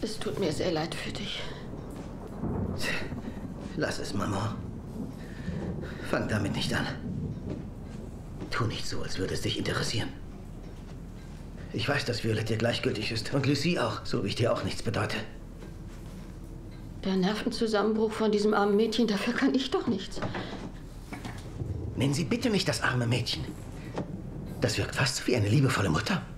Es tut mir sehr leid für dich. Lass es, Maman. Fang damit nicht an. Tu nicht so, als würde es dich interessieren. Ich weiß, dass Violette dir gleichgültig ist. Und Lucie auch, so wie ich dir auch nichts bedeute. Der Nervenzusammenbruch von diesem armen Mädchen, dafür kann ich doch nichts. Nennen Sie bitte nicht das arme Mädchen. Das wirkt fast wie eine liebevolle Mutter.